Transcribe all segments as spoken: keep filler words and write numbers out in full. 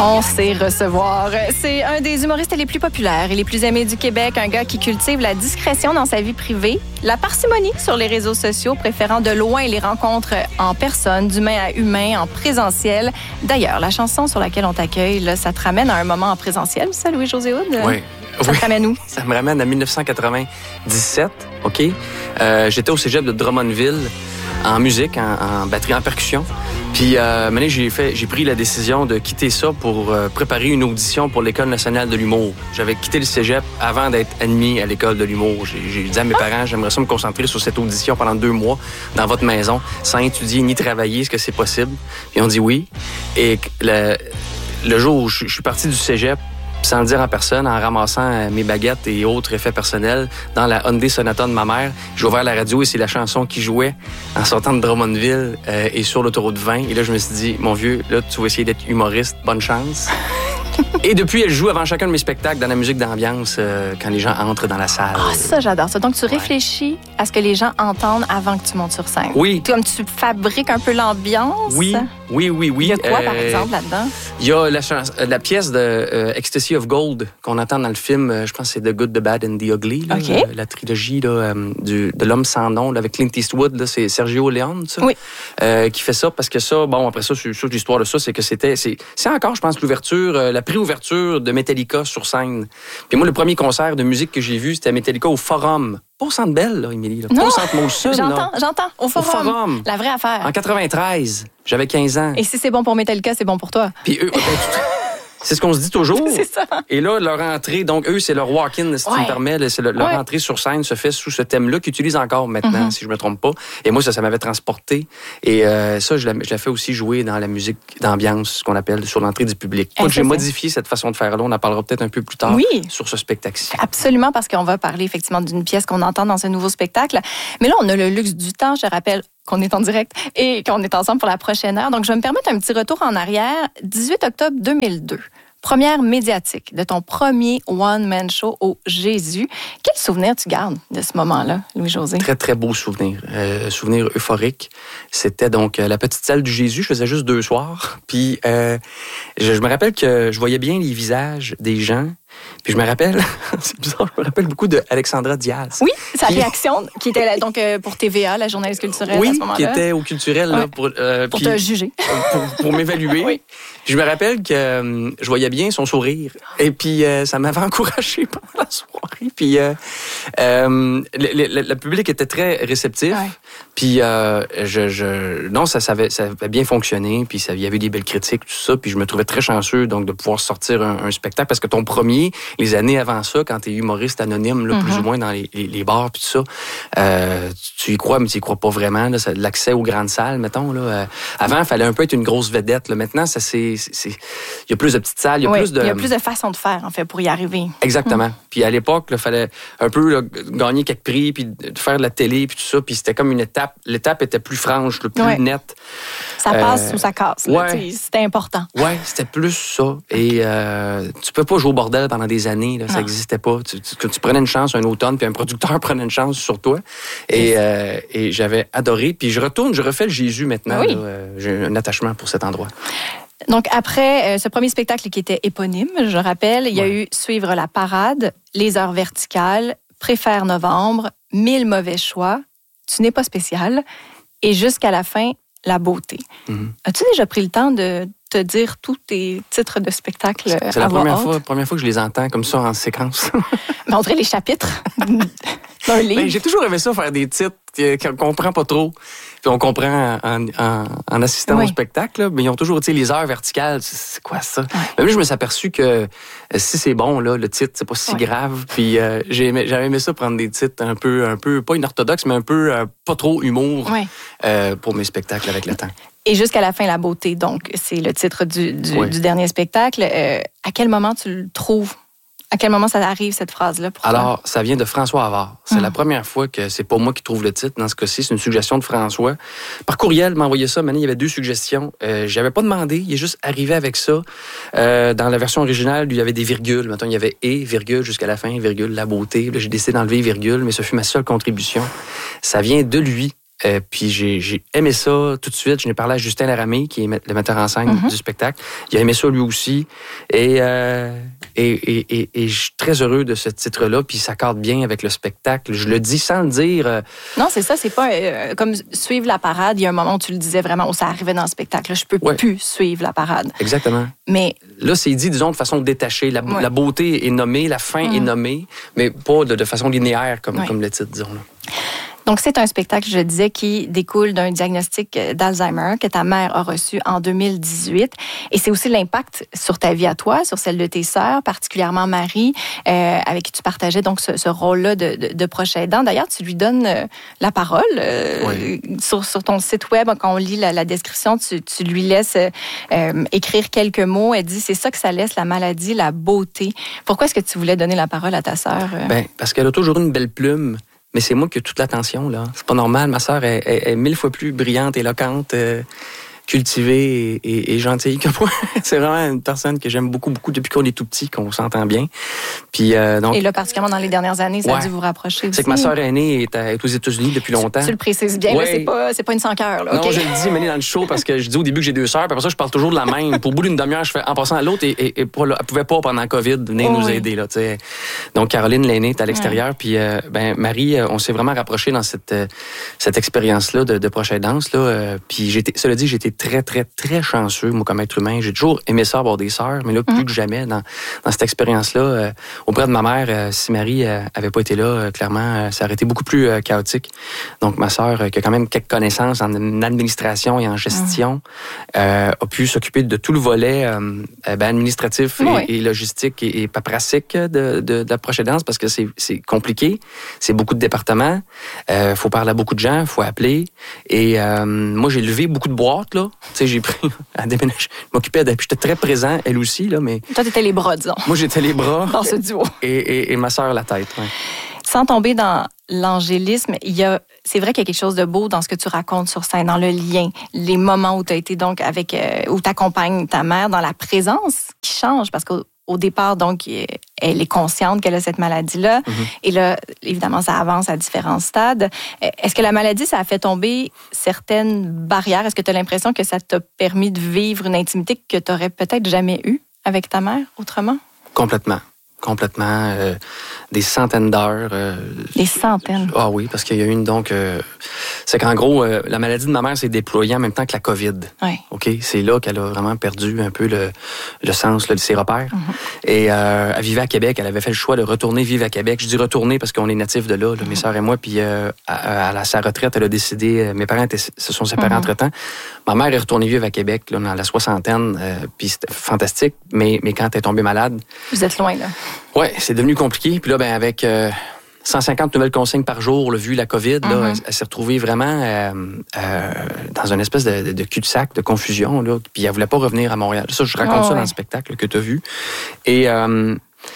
On sait recevoir. C'est un des humoristes les plus populaires et les plus aimés du Québec, un gars qui cultive la discrétion dans sa vie privée, la parcimonie sur les réseaux sociaux, préférant de loin les rencontres en personne, d'humain à humain, en présentiel. D'ailleurs, la chanson sur laquelle on t'accueille, là, ça te ramène à un moment en présentiel, ça, Louis-José Hood? Oui. Ça oui. te ramène où? Ça me ramène à dix-neuf cent quatre-vingt-dix-sept, OK? Euh, j'étais au cégep de Drummondville, en musique, en, en batterie, en percussion. Puis, euh, maintenant, j'ai fait, j'ai pris la décision de quitter ça pour euh, préparer une audition pour l'École nationale de l'humour. J'avais quitté le cégep avant d'être admis à l'École de l'humour. J'ai, j'ai dit à mes parents, j'aimerais ça me concentrer sur cette audition pendant deux mois dans votre maison, sans étudier ni travailler. Est-ce que c'est possible? Puis, ils ont dit oui. Et le, le jour où je, je suis parti du cégep, sans le dire en personne, en ramassant mes baguettes et autres effets personnels dans la Hyundai Sonata de ma mère. J'ai ouvert la radio et c'est la chanson qui jouait en sortant de Drummondville euh, et sur l'autoroute vingt. Et là, je me suis dit, mon vieux, là, tu vas essayer d'être humoriste, bonne chance. Et depuis, elle joue avant chacun de mes spectacles dans la musique d'ambiance euh, quand les gens entrent dans la salle. Ah, ça, j'adore ça. Donc, tu Ouais. réfléchis à ce que les gens entendent avant que tu montes sur scène. Oui. Comme tu fabriques un peu l'ambiance. Oui, oui, oui, oui. Il y a quoi, par Euh, exemple, là-dedans? Il y a la, chans- la pièce de euh, Ecstasy of Gold qu'on entend dans le film, euh, je pense que c'est The Good, The Bad and The Ugly, là, OK. euh, la trilogie là, euh, du, de l'homme sans nom là, avec Clint Eastwood, là, c'est Sergio Leone, ça, Oui. euh, qui fait ça parce que ça, bon, après ça, c'est sûr que l'histoire de ça, c'est que c'était, c'est, c'est encore, je pense, l'ouverture, euh, la pré-ouverture de Metallica sur scène. Puis moi, le premier concert de musique que j'ai vu, c'était Metallica au Forum. Pas au Centre Bell, là, Émilie, là. Pas Non, au Centre Molson, J'entends, là. j'entends. Au Au forum. Forum. La vraie affaire. En quatre-vingt-treize, j'avais quinze ans. Et si c'est bon pour Metallica, c'est bon pour toi. Puis eux, ben, c'est ce qu'on se dit toujours. C'est ça. Et là, leur entrée, donc eux, c'est leur walk-in, si tu Ouais. me permets, là, c'est le- leur Ouais. entrée sur scène se fait sous ce thème-là qu'ils utilisent encore maintenant, Mm-hmm. si je me trompe pas. Et moi, ça, ça m'avait transporté. Et euh, ça, je la, je la fais aussi jouer dans la musique d'ambiance, ce qu'on appelle sur l'entrée du public. Eh, Moi, ça, j'ai c'est- modifié cette façon de faire-là. On en parlera peut-être un peu plus tard Oui. sur ce spectacle-ci. Absolument, parce qu'on va parler effectivement d'une pièce qu'on entend dans ce nouveau spectacle. Mais là, on a le luxe du temps. Je rappelle qu'on est en direct et qu'on est ensemble pour la prochaine heure. Donc, je vais me permettre un petit retour en arrière. dix-huit octobre deux mille deux. Première médiatique de ton premier one-man show au Jésus. Quel souvenir tu gardes de ce moment-là, Louis-José? Très, très beau souvenir. Euh, souvenir euphorique. C'était donc euh, la petite salle du Jésus. Je faisais juste deux soirs. Puis, euh, je, je me rappelle que je voyais bien les visages des gens. Puis, je me rappelle, c'est bizarre, je me rappelle beaucoup de Alexandra Diaz. Oui, sa Qui- réaction, qui était là, donc euh, pour T V A, la journaliste culturelle à Oui, ce moment-là. qui était au culturel là, Ouais. pour, euh, Pour puis- te juger. pour, pour m'évaluer. Oui. Puis je me rappelle que euh, je voyais bien son sourire. Et puis, euh, ça m'avait encouragé pendant la soirée. Puis, euh, euh, le, le- le public était très réceptif. Ouais. Puis, euh, je, je, non, ça, ça, avait, ça avait bien fonctionné. Puis, ça, il y avait des belles critiques, tout ça. Puis, je me trouvais très chanceux donc de pouvoir sortir un, un spectacle. Parce que ton premier, les années avant ça, quand t'es humoriste anonyme, là, Mm-hmm. plus ou moins dans les, les, les bars, puis tout ça, euh, tu y crois, mais tu y crois pas vraiment. Là, ça, l'accès aux grandes salles, mettons. Là, euh, avant, il fallait un peu être une grosse vedette. Là. Maintenant, ça c'est, c'est, c'est- il y a plus de petites salles, il y a Oui, plus de. il y a plus de façons de faire, en fait, pour y arriver. Exactement. Puis à l'époque, il fallait un peu là, gagner quelques prix, puis de faire de la télé, puis tout ça. Puis c'était comme une étape. L'étape était plus franche, le plus Ouais. nette. Ça passe Euh, ou ça casse. là, ouais. tu sais, C'était important. Ouais, c'était plus ça. Et euh, tu peux pas jouer au bordel pendant des années. Là, ça Non. n'existait pas. Tu, tu, que tu prenais une chance un automne, puis un producteur prenait une chance sur toi. Et, euh, et j'avais adoré. Puis je retourne, je refais le Jésus maintenant. Oui. Là, euh, j'ai un attachement pour cet endroit. Donc, après euh, ce premier spectacle qui était éponyme, je rappelle, il y a eu Suivre la parade, Les heures verticales, Préfère novembre, Mille mauvais choix, Tu n'es pas spécial, et jusqu'à la fin, La beauté. Mm-hmm. As-tu déjà pris le temps de te dire tous tes titres de spectacle C'est à la voix première haute? fois, première fois que je les entends comme ça en séquence. Mais on dirait les chapitres d'un livre. Ben, j'ai toujours aimé ça, faire des titres que- qu'on comprend pas trop. Puis on comprend en, en, en assistant Oui. au spectacle. Là, mais ils ont toujours, tu sais, les heures verticales. C'est, c'est quoi ça? Mais là, je me suis aperçu que euh, si c'est bon, là, le titre, c'est pas si Ouais. grave. Puis euh, j'ai aimé, j'avais aimé ça, prendre des titres un peu, un peu pas inorthodoxes, mais un peu euh, pas trop humour Ouais. euh, pour mes spectacles avec le temps. Et jusqu'à la fin, La beauté, donc, c'est le titre du, du, Oui. du dernier spectacle. Euh, à quel moment tu le trouves? À quel moment ça arrive, cette phrase-là, pour toi? Alors, ça vient de François Havard. C'est Mm. la première fois que c'est pas moi qui trouve le titre. Dans ce cas-ci, c'est une suggestion de François. Par courriel, il m'a envoyé ça. Maintenant, il y avait deux suggestions. Euh, j'avais pas demandé. Il est juste arrivé avec ça. Euh, dans la version originale, il y avait des virgules. Maintenant, il y avait « et », virgule, jusqu'à la fin, virgule, la beauté. Là, j'ai décidé d'enlever virgule, mais ce fut ma seule contribution. Ça vient de lui. Euh, puis j'ai, j'ai aimé ça tout de suite. Je n'ai parlé à Justin Laramée, qui est le metteur en scène mm-hmm. du spectacle. Il a aimé ça lui aussi. Et, euh, et, et, et, et je suis très heureux de ce titre-là. Puis ça accorde bien avec le spectacle. Je le dis sans le dire. Euh... Non, c'est ça. C'est pas euh, comme suivre la parade. Il y a un moment où tu le disais vraiment, où ça arrivait dans le spectacle. Là, je peux ouais. plus suivre la parade. Exactement. Mais là, c'est dit, disons, de façon détachée. La, ouais. la beauté est nommée, la fin mm. est nommée, mais pas de, de façon linéaire comme, ouais. comme le titre, disons. Là. Donc, c'est un spectacle, je disais, qui découle d'un diagnostic d'Alzheimer que ta mère a reçu en deux mille dix-huit. Et c'est aussi l'impact sur ta vie à toi, sur celle de tes sœurs, particulièrement Marie, euh, avec qui tu partageais donc ce, ce rôle-là de, de, de proche aidant. D'ailleurs, tu lui donnes euh, la parole. Euh, oui. sur, sur ton site web, quand on lit la, la description, tu, tu lui laisses euh, écrire quelques mots. Elle dit, c'est ça que ça laisse, la maladie, la beauté. Pourquoi est-ce que tu voulais donner la parole à ta sœur? Euh? Bien, parce qu'elle a toujours une belle plume. Mais c'est moi qui ai toute l'attention, là. C'est pas normal. Ma sœur est, est, est mille fois plus brillante, éloquente, euh, cultivée et, et, et gentille que moi. C'est vraiment une personne que j'aime beaucoup, beaucoup depuis qu'on est tout petit, qu'on s'entend bien. Puis, euh, donc, et là, particulièrement dans les dernières années, ça ouais. a dû vous rapprocher aussi. C'est que ma sœur aînée est, à, est aux États-Unis depuis longtemps. Tu, tu le précises bien, ouais. là, c'est pas, c'est pas une sans-cœur. Là, non, okay. je le dis, mais dans le show, parce que je dis au début que j'ai deux sœurs, puis après ça, je parle toujours de la même. Pour au bout d'une demi-heure, je fais en passant à l'autre, et, et, et pour, elle pouvait pas, pendant la COVID, venir oh, nous oui. aider. Là, t'sais. Donc, Caroline, l'aînée, est à l'extérieur, ouais. puis euh, ben, Marie, on s'est vraiment rapprochés dans cette, cette expérience-là de, de proche aidance. Là, euh, puis, j'étais, cela dit, j'étais très, très, très chanceux, moi, comme être humain. J'ai toujours aimé ça, avoir des sœurs, mais là, plus mmh. que jamais, dans, dans cette expérience-là, euh, auprès de ma mère, euh, si Marie euh, avait pas été là, euh, clairement, euh, ça aurait été beaucoup plus euh, chaotique. Donc, ma sœur, euh, qui a quand même quelques connaissances en administration et en gestion, mmh. euh, a pu s'occuper de tout le volet euh, ben, administratif oui. et, et logistique et, et paperassique de, de, de la proche aidance, parce que c'est, c'est compliqué, c'est beaucoup de départements, il euh, faut parler à beaucoup de gens, il faut appeler. Et euh, moi, j'ai levé beaucoup de boîtes, là. Tu sais, j'ai pris à déménager. Je m'occupais de... Puis j'étais très présent, elle aussi, là, mais... Toi, t'étais les bras, disons. Moi, j'étais les bras. Dans ce duo. Et, et, et ma sœur, la tête, ouais. Sans tomber dans l'angélisme, il y a, c'est vrai qu'il y a quelque chose de beau dans ce que tu racontes sur scène, dans le lien, les moments où tu as été donc avec, euh, où tu accompagnes ta mère, dans la présence qui change, parce qu'au au départ, donc, elle est consciente qu'elle a cette maladie-là. Mm-hmm. Et là, évidemment, ça avance à différents stades. Est-ce que la maladie, ça a fait tomber certaines barrières? Est-ce que tu as l'impression que ça t'a permis de vivre une intimité que tu n'aurais peut-être jamais eue avec ta mère autrement? Complètement. Complètement. Euh, des centaines d'heures. Euh, des centaines? Ah oui, parce qu'il y a une, donc... Euh, c'est qu'en gros, euh, la maladie de ma mère s'est déployée en même temps que la COVID. Oui. OK? C'est là qu'elle a vraiment perdu un peu le, le sens là, de ses repères. Mm-hmm. Et euh, elle vivait à Québec. Elle avait fait le choix de retourner vivre à Québec. Je dis retourner parce qu'on est natifs de là, là mm-hmm. mes sœurs et moi. Puis euh, à, à sa retraite, elle a décidé... Mes parents étaient, se sont séparés mm-hmm. entre-temps. Ma mère est retournée vivre à Québec là, dans la soixantaine. Euh, puis c'était fantastique. Mais, mais quand elle est tombée malade... Vous êtes loin, là. Oui, c'est devenu compliqué. Puis là, ben avec euh, cent cinquante nouvelles consignes par jour, là, vu la COVID, mm-hmm. là, elle, elle s'est retrouvée vraiment euh, euh, dans une espèce de, de, de cul-de-sac, de confusion. Là, puis elle voulait pas revenir à Montréal. Ça, je raconte oh, ça ouais. dans le spectacle que tu as vu. Et euh,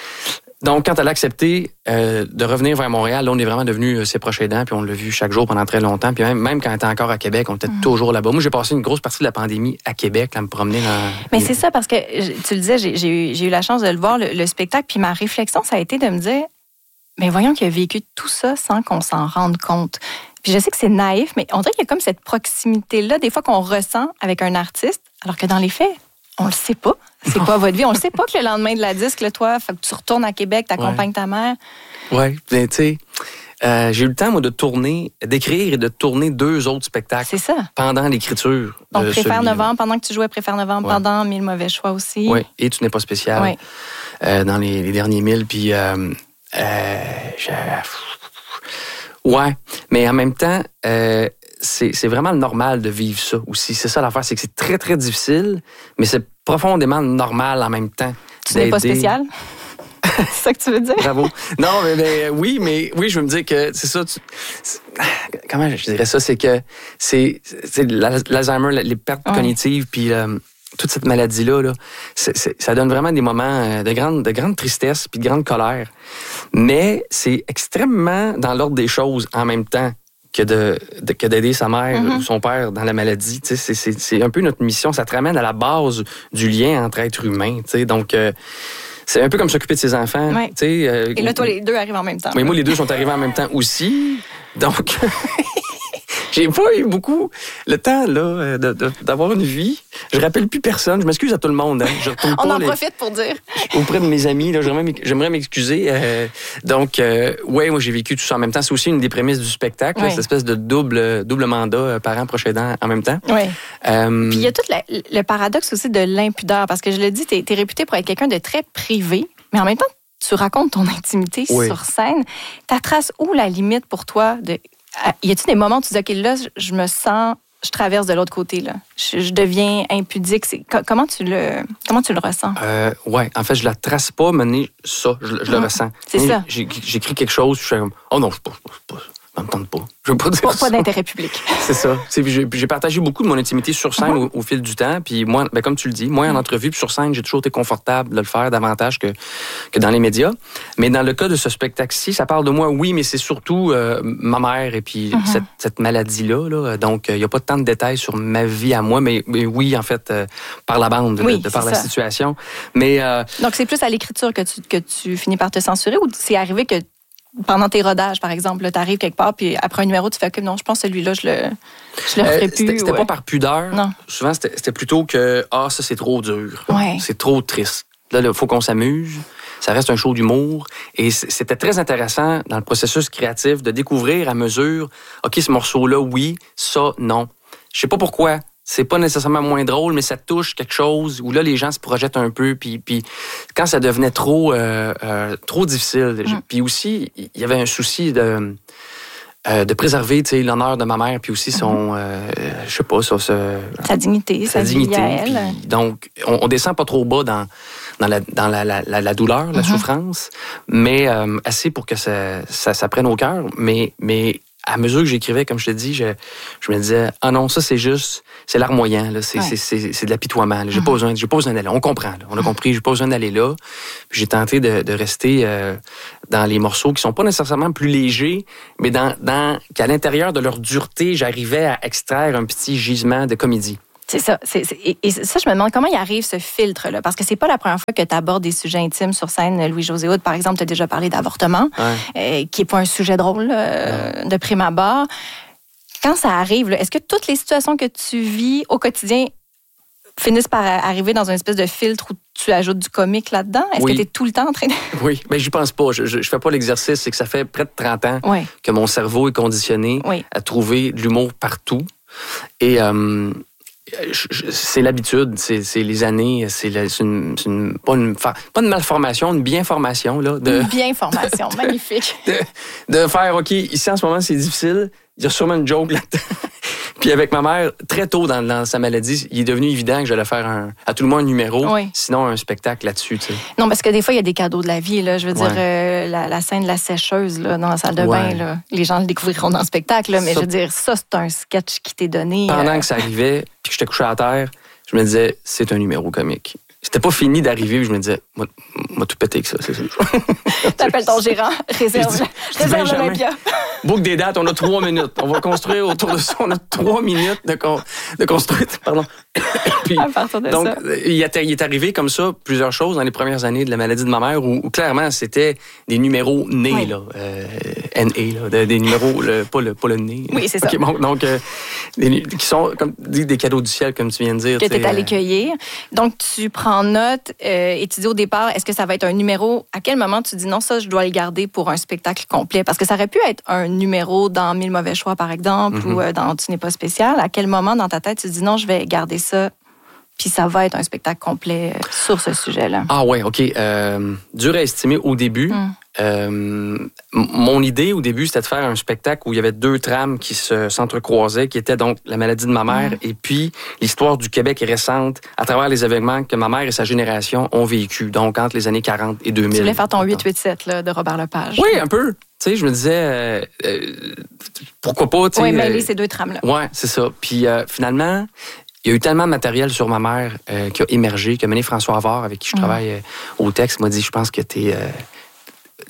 donc, quand elle a accepté euh, de revenir vers Montréal, là, on est vraiment devenus ses proches aidants, puis on l'a vu chaque jour pendant très longtemps. Puis même, même quand elle était encore à Québec, on était mm. toujours là-bas. Moi, j'ai passé une grosse partie de la pandémie à Québec, à me promener dans... Mais c'est ça, parce que, tu le disais, j'ai, j'ai, eu, j'ai eu la chance de le voir, le, le spectacle, puis ma réflexion, ça a été de me dire, mais voyons qu'il a vécu tout ça sans qu'on s'en rende compte. Puis je sais que c'est naïf, mais on dirait qu'il y a comme cette proximité-là, des fois qu'on ressent avec un artiste, alors que dans les faits, on le sait pas. C'est quoi votre vie? On le sait pas que le lendemain de la disque, là, toi, faut que tu retournes à Québec, t'accompagnes ouais. ta mère. Oui, tu sais, euh, j'ai eu le temps, moi, de tourner, d'écrire et de tourner deux autres spectacles. C'est ça. Pendant l'écriture. Donc, Préfère Novembre, pendant que tu jouais Préfère Novembre, ouais. pendant Mille mauvais choix aussi. Oui, et Tu n'es pas spécial. Oui. Euh, dans les, les derniers mille, puis... Euh, euh, je... Ouais, mais en même temps... Euh, C'est, c'est vraiment normal de vivre ça aussi. C'est ça l'affaire, c'est que c'est très, très difficile, mais c'est profondément normal en même temps. Tu n'es pas spécial? C'est ça que tu veux dire? Bravo. Non, mais, mais oui, mais oui, je veux me dire que c'est ça. Tu, c'est, comment je dirais ça? C'est que c'est, c'est l'Alzheimer, les pertes ouais. cognitives, puis euh, toute cette maladie-là, là, c'est, c'est, ça donne vraiment des moments de grande, de grande tristesse puis de grande colère. Mais c'est extrêmement dans l'ordre des choses en même temps. Que, de, de, que d'aider sa mère mm-hmm. ou son père dans la maladie. C'est, c'est, c'est un peu notre mission. Ça te ramène à la base du lien entre êtres humains. T'sais. Donc, euh, c'est un peu comme s'occuper de ses enfants. Ouais. Euh, Et là, toi, les deux arrivent en même temps. Mais moi, les deux sont arrivés en même temps aussi. Donc, j'ai pas eu beaucoup le temps là, de, de, d'avoir une vie. Je rappelle plus personne. Je m'excuse à tout le monde. Hein. Je retourne On pas en les... profite pour dire. Auprès de mes amis, là, j'aimerais, j'aimerais m'excuser. Euh, donc, euh, ouais, moi, j'ai vécu tout ça en même temps. C'est aussi une des prémices du spectacle, oui. là, cette espèce de double, double mandat, euh, parent, proche aidant en même temps. Oui. Euh... Puis il y a tout la, le paradoxe aussi de l'impudeur, parce que je le dis, t'es, t'es réputé pour être quelqu'un de très privé, mais en même temps, tu racontes ton intimité oui. sur scène. Ta trace où la limite pour toi? De... Y a-t-il des moments où tu dis, OK, là, je me sens, je traverse de l'autre côté, là. Je, je deviens impudique. C'est... Comment, tu le... Comment tu le ressens? Euh, oui, en fait, je la trace pas, mais ça, je, je le mmh. ressens. C'est mais ça. J'ai, j'écris quelque chose, je suis comme, oh non, je ne pas, pas, ça me tente pas. Je veux pas dire pas, ça. Pas d'intérêt public. C'est ça. C'est, j'ai, j'ai partagé beaucoup de mon intimité sur scène mm-hmm. au, au fil du temps. Puis moi, ben, comme tu le dis, moi, en entrevue puis sur scène, j'ai toujours été confortable de le faire davantage que, que dans les médias. Mais dans le cas de ce spectacle-ci, ça parle de moi, oui, mais c'est surtout euh, ma mère et puis mm-hmm. cette, cette maladie-là. Là. Donc, il n'y a pas tant de détails sur ma vie à moi, mais, mais oui, en fait, euh, par la bande, oui, de, de par ça. La situation. Mais, euh, donc, c'est plus à l'écriture que tu, que tu finis par te censurer ou c'est arrivé que pendant tes rodages, par exemple, tu arrives quelque part, puis après un numéro, tu fais que non, je pense que celui-là, je le, je le ferai euh, plus. C'était, c'était ouais. pas par pudeur. Non. Souvent, c'était, c'était plutôt que, ah, ça, c'est trop dur. Ouais. C'est trop triste. Là, il faut qu'on s'amuse. Ça reste un show d'humour. Et c'était très intéressant dans le processus créatif de découvrir à mesure, OK, ce morceau-là, oui, ça, non. Je sais pas pourquoi. C'est pas nécessairement moins drôle, mais ça touche quelque chose où là, les gens se projettent un peu. Puis, puis quand ça devenait trop, euh, euh, trop difficile. Mm. Puis aussi, il y avait un souci de, euh, de préserver l'honneur de ma mère, puis aussi son, mm. euh, je sais pas, ça, ça, sa dignité, sa, sa dignité. À elle. Puis, donc, on, on descend pas trop bas dans, dans, la, dans la, la, la, la douleur, la mm-hmm. souffrance, mais euh, assez pour que ça, ça, ça prenne au cœur. Mais, mais à mesure que j'écrivais, comme je te dis, je, je me disais, ah non, ça c'est juste, c'est larmoyant, là, c'est, ouais. c'est, c'est, c'est de l'apitoiement. Là. J'ai, mm-hmm. pas besoin, j'ai pas besoin d'aller là. On comprend, là. On a compris, j'ai pas besoin d'aller là. Puis j'ai tenté de, de rester euh, dans les morceaux qui sont pas nécessairement plus légers, mais dans, dans, qu'à l'intérieur de leur dureté, j'arrivais à extraire un petit gisement de comédie. C'est ça. C'est, c'est, et ça, je me demande comment il arrive ce filtre-là. Parce que c'est pas la première fois que tu abordes des sujets intimes sur scène. Louis-José Hood, par exemple, tu as déjà parlé d'avortement, ouais. euh, qui n'est pas un sujet drôle euh, de prime abord. Quand ça arrive, là, est-ce que toutes les situations que tu vis au quotidien finissent par arriver dans une espèce de filtre où tu ajoutes du comique là-dedans? Est-ce oui. que tu es tout le temps en train de... Oui, mais j'y pense pas. Je, je, je fais pas l'exercice. C'est que ça fait près de trente ans oui. que mon cerveau est conditionné oui. à trouver de l'humour partout. Et... Euh, c'est l'habitude, c'est, c'est les années, c'est, la, c'est, une, c'est une, pas, une, pas une malformation, une bien-formation. Là, de, une bien-formation, magnifique. De, de faire, OK, ici en ce moment c'est difficile, il y a sûrement une joke là-dedans. Puis avec ma mère, très tôt dans, dans sa maladie, il est devenu évident que j'allais faire un, à tout le moins un numéro, oui. sinon un spectacle là-dessus. Tu sais. Non, parce que des fois, il y a des cadeaux de la vie. Là. Je veux ouais. dire, euh, la, la scène de la sécheuse là, dans la salle de ouais. bain, là, les gens le découvriront dans le spectacle, là, mais ça, je veux dire, ça, c'est un sketch qui t'est donné. Pendant euh... que ça arrivait, puis que j'étais couché à terre, je me disais, c'est un numéro comique. C'était pas fini d'arriver, puis je me disais, moi, moi tout pété que ça, c'est ça. T'appelles ton gérant, réserve, réserve l'Olympia. Boucle des dates, on a trois minutes. On va construire autour de ça, on a trois minutes de, con, de construire. Pardon. Puis, à partir de donc, ça. Il est, il est arrivé comme ça plusieurs choses dans les premières années de la maladie de ma mère où, où clairement c'était des numéros nés, oui. là, euh, N A, là, des, des numéros, le, pas, le, pas le nez. Oui, c'est okay, ça. Bon, donc, euh, des, qui sont comme des cadeaux du ciel, comme tu viens de dire. Que tu es allé euh... cueillir. Donc, tu prends note euh, et tu dis au départ, est-ce que ça va être un numéro? À quel moment tu dis non, ça, je dois le garder pour un spectacle complet? Parce que ça aurait pu être un numéro dans Mille mauvais choix, par exemple, mm-hmm. ou euh, dans Tu n'es pas spécial. À quel moment dans ta tête tu dis non, je vais garder ça, puis ça va être un spectacle complet euh, sur ce sujet-là? Ah ouais, OK. Euh, dur à estimer au début. Mm. Euh, m- mon idée au début, c'était de faire un spectacle où il y avait deux trames qui se, s'entrecroisaient, qui étaient donc la maladie de ma mère mm. et puis l'histoire du Québec récente à travers les événements que ma mère et sa génération ont vécu, donc entre les années quarante et deux mille. Tu voulais faire ton huit huit sept là, de Robert Lepage. Oui, un peu. Tu sais, je me disais, euh, euh, pourquoi pas, tu sais. Oui, mêler euh, ces deux trames-là. Oui, c'est ça. Puis euh, finalement, il y a eu tellement de matériel sur ma mère euh, qui a émergé, que Mané François Havard, avec qui je travaille euh, au texte, m'a dit, je pense que t'es... Euh,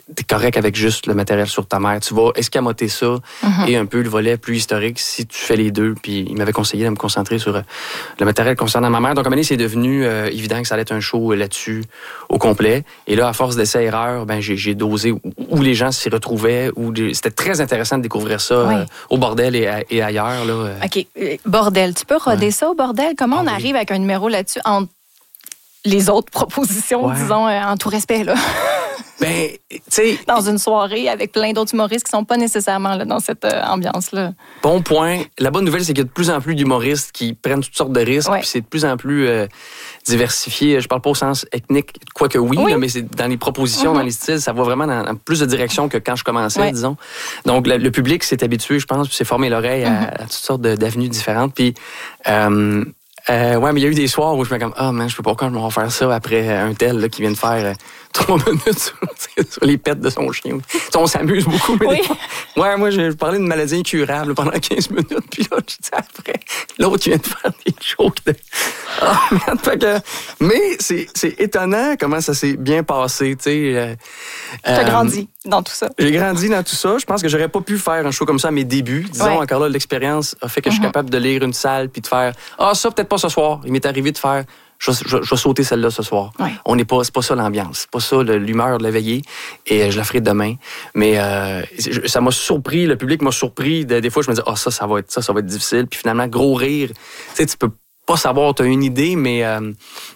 t'es correct avec juste le matériel sur ta mère. Tu vas escamoter ça mm-hmm. et un peu le volet plus historique si tu fais les deux. Puis il m'avait conseillé de me concentrer sur euh, le matériel concernant ma mère. Donc, à un moment donné, c'est devenu euh, évident que ça allait être un show là-dessus au complet. Et là, à force d'essais-erreurs, ben, j'ai, j'ai dosé où, où les gens s'y retrouvaient. Où les... C'était très intéressant de découvrir ça oui. euh, au bordel et, à, et ailleurs. Là, euh. OK. Bordel. Tu peux roder ouais. ça au bordel? Comment ah, on oui. arrive avec un numéro là-dessus entre les autres propositions, ouais. disons, euh, en tout respect, là? Ben, tu sais... Dans une soirée avec plein d'autres humoristes qui sont pas nécessairement là, dans cette euh, ambiance-là. Bon point. La bonne nouvelle, c'est qu'il y a de plus en plus d'humoristes qui prennent toutes sortes de risques, ouais. puis c'est de plus en plus euh, diversifié. Je parle pas au sens ethnique, quoique oui, oui. Là, mais c'est dans les propositions, mm-hmm. dans les styles, ça va vraiment dans, dans plus de direction que quand je commençais, ouais. disons. Donc, le, le public s'est habitué, je pense, puis s'est formé l'oreille mm-hmm. à, à toutes sortes de, d'avenues différentes. Puis... Euh, Euh, ouais, mais il y a eu des soirs où je me suis comme, ah, oh, man, je peux pas quand je vais faire ça après un tel là, qui vient de faire euh, trois minutes sur, sur les pets de son chien. T'sais, on s'amuse beaucoup, mais oui. fois, ouais, moi, je parlais d'une maladie incurable pendant quinze minutes, puis là, je dis après, l'autre qui vient de faire des jokes de. Ah, oh, merde, fait que. Mais c'est, c'est étonnant comment ça s'est bien passé, tu sais. Euh, T'as euh, grandi dans tout ça. J'ai grandi dans tout ça. Je pense que j'aurais pas pu faire un show comme ça à mes débuts. Disons, ouais. encore là, l'expérience a fait que mm-hmm. je suis capable de lire une salle puis de faire, ah, ça, peut-être pas ce soir. Il m'est arrivé de faire, je, je, je vais sauter celle-là ce soir. Ouais. On n'est pas, c'est pas ça l'ambiance, c'est pas ça le, l'humeur de la veillée. Et je la ferai demain. Mais euh, ça m'a surpris, le public m'a surpris. Des fois, je me dis, ah, oh, ça, ça va être ça, ça va être difficile. Puis finalement, gros rire. Tu sais, tu peux pas savoir, tu as une idée, mais euh,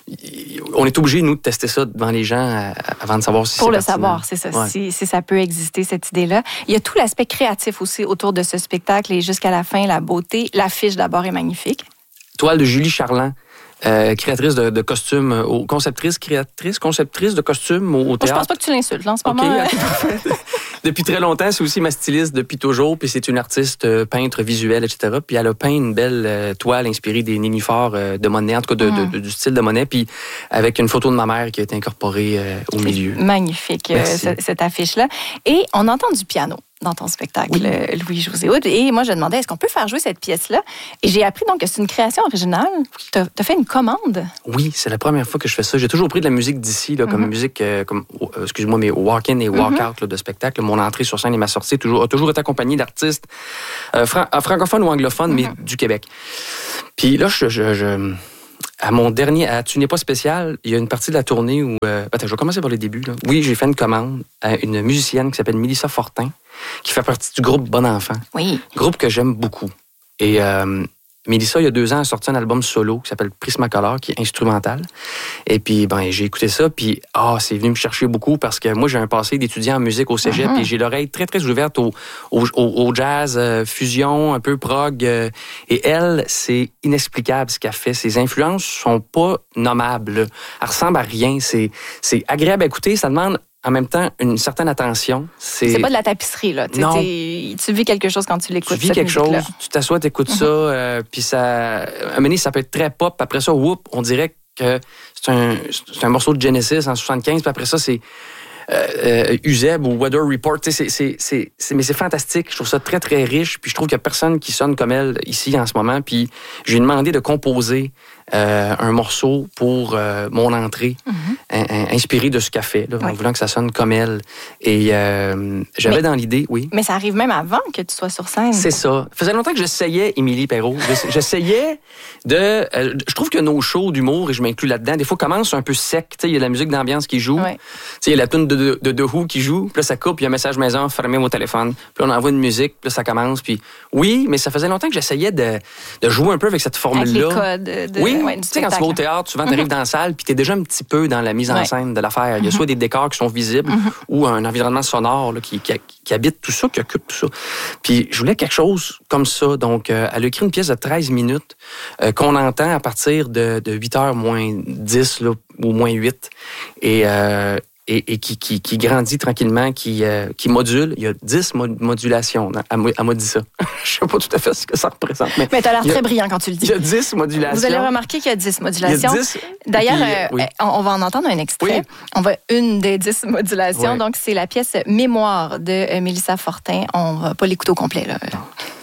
on est obligé, nous, de tester ça devant les gens euh, avant de savoir si Pour c'est le pertinent. savoir, c'est ça, ouais. si, si ça peut exister, cette idée-là. Il y a tout l'aspect créatif aussi autour de ce spectacle et jusqu'à la fin, la beauté. L'affiche, d'abord, est magnifique. Toile de Julie Charland. Euh, créatrice de, de costumes, euh, conceptrice, créatrice, conceptrice de costumes au, au théâtre. Je pense pas que tu l'insultes, là, en ce moment. Okay, okay, depuis très longtemps, c'est aussi ma styliste depuis toujours, puis c'est une artiste euh, peintre visuelle, et cetera. Puis elle a peint une belle euh, toile inspirée des nénuphars euh, de Monet, en tout cas de, mm. de, de, du style de Monet, puis avec une photo de ma mère qui a été incorporée euh, au milieu. Magnifique, euh, cette, cette affiche-là. Et on entend du piano dans ton spectacle, oui. Louis-José Hood. Et moi, je demandais, est-ce qu'on peut faire jouer cette pièce-là? Et j'ai appris donc que c'est une création originale. Tu as fait une commande. Oui, c'est la première fois que je fais ça. J'ai toujours pris de la musique d'ici, là, comme mm-hmm. musique, euh, comme, euh, excuse-moi, mes walk-in et walk-out mm-hmm. là, de spectacle. Mon entrée sur scène et ma sortie toujours, a toujours été accompagnée d'artistes euh, fran- francophones ou anglophones, mm-hmm. mais du Québec. Puis là, je... je, je À mon dernier, à Tu n'es pas spécial, il y a une partie de la tournée où... Euh, attends, je vais commencer par les débuts. Là. Oui, j'ai fait une commande à une musicienne qui s'appelle Mélissa Fortin, qui fait partie du groupe Bon Enfant. Oui. Groupe que j'aime beaucoup. Et euh, Mélissa, il y a deux ans, a sorti un album solo qui s'appelle Prismacolor, qui est instrumental. Et puis, ben, j'ai écouté ça, puis ah, c'est venu me chercher beaucoup parce que moi, j'ai un passé d'étudiant en musique au cégep, mm-hmm. et j'ai l'oreille très, très ouverte au, au, au jazz, euh, fusion, un peu prog. Euh, et elle, c'est inexplicable ce qu'elle fait. Ses influences sont pas nommables. Elle ressemble à rien. C'est, c'est agréable à écouter. Ça demande en même temps une certaine attention. C'est, c'est pas de la tapisserie, là. T'sais, non. T'sais, tu vis quelque chose quand tu l'écoutes. Tu vis quelque chose, tu t'assois, t'écoutes mm-hmm. ça, euh, puis ça... À un moment donné, ça peut être très pop. Après ça, whoop, on dirait que c'est un, c'est un morceau de Genesis en soixante-quinze, puis après ça, c'est... Euh, euh, Uzeb ou Weather Report, c'est, c'est, c'est, c'est, mais c'est fantastique. Je trouve ça très, très riche. Puis je trouve qu'il n'y a personne qui sonne comme elle ici en ce moment. Puis j'ai demandé de composer euh, un morceau pour euh, mon entrée, mm-hmm. in, inspiré de ce qu'elle fait, là, oui. en voulant que ça sonne comme elle. Et euh, j'avais mais, dans l'idée, oui. Mais ça arrive même avant que tu sois sur scène. C'est ça. Ça faisait longtemps que j'essayais, Émilie Perrault. J'essayais de... Euh, je trouve que nos shows d'humour, et je m'inclus là-dedans, des fois commencent un peu sec. Il y a de la musique d'ambiance qui joue. Oui. Il y a la tune de de, de, de Who qui joue, puis là, ça coupe, puis il y a un message maison, fermez vos téléphones, puis là, on envoie une musique, puis là, ça commence, puis oui, mais ça faisait longtemps que j'essayais de, de jouer un peu avec cette formule-là. Avec les codes de, oui, ouais, tu sais, quand tu vas au théâtre, souvent, tu arrives mm-hmm. dans la salle, puis tu es déjà un petit peu dans la mise en ouais. scène de l'affaire. Il y a mm-hmm. soit des décors qui sont visibles, mm-hmm. ou un environnement sonore là, qui, qui, qui habite tout ça, qui occupe tout ça. Puis je voulais quelque chose comme ça. Donc, euh, elle a écrit une pièce de treize minutes euh, qu'on entend à partir de, de huit heures moins dix, là, ou moins huit. Et... Euh, Et, et qui, qui, qui grandit tranquillement, qui, euh, qui module. Il y a dix mod- modulations. Elle m'a dit ça. Je ne sais pas tout à fait ce que ça représente. Mais, mais tu as l'air très a, brillant quand tu le dis. Il y a dix modulations. Vous allez remarquer qu'il y a dix modulations. Il y a dix. D'ailleurs, puis, euh, oui. on va en entendre un extrait. Oui. On va une des dix modulations. Oui. Donc, c'est la pièce Mémoire de Mélissa Fortin. On ne va pas l'écouter au complet, là. Non.